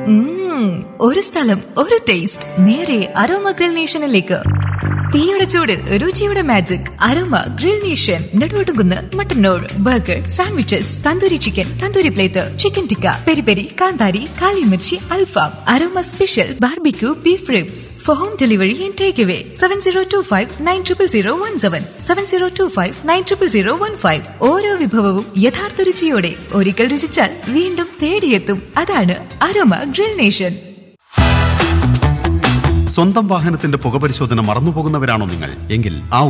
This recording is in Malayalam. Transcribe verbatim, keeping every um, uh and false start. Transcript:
ഉം, ഒരു സ്ഥലം ഒരു ടേസ്റ്റ് നേരെ അരോമ ഗ്രിൽ നേഷനിലേക്ക്. തീയുടെ ചൂടിൽ രുചിയുടെ magic aroma grill nation. Neduvattukunnu Mattannur. Burger, sandwiches, tandoori chicken, tandoori plate, chicken tikka, peri peri, കാന്താരി, കാലിമിർച്ചി, അൽഫാം, aroma special barbecue beef ribs. Four home delivery and take away seven zero to five nine triple zero one seven seven zero to five nine triple zero one five. ഓരോ വിഭവവും യഥാർത്ഥ രുചിയോടെ ഒരിക്കൽ രുചിച്ചാൽ വീണ്ടും തേടിയെത്തും. അതാണ് അരോമ ഗ്രിൽ നേഷൻ. സ്വന്തം വാഹനത്തിന്റെ പുകപരിശോധന മറന്നുപോകുന്നവരാണോ നിങ്ങൾ? എങ്കിൽ ആ